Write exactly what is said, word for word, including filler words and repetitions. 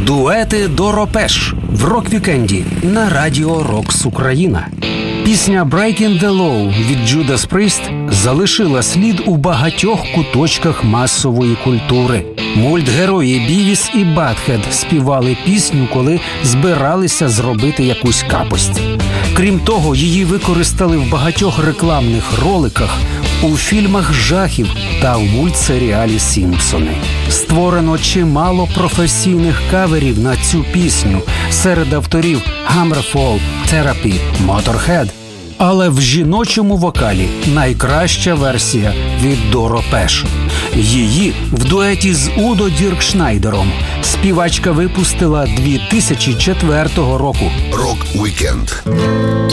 Дуети Доропеш в рок-вікенді на радіо Рокс Україна. Пісня «Breaking the Law» від Judas Priest залишила слід у багатьох куточках масової культури. Мультгерої Бівіс і Батхед співали пісню, коли збиралися зробити якусь капость. Крім того, її використали в багатьох рекламних роликах, у фільмах жахів та в мультсеріалі «Сімпсони». Створено чимало професійних каверів на цю пісню серед авторів Hammerfall, Therapy, Motorhead. Але в жіночому вокалі найкраща версія від Доропеш. Її в дуеті з Удо Діркшнайдером співачка випустила дві тисячі четвертого року. Рок-вікенд.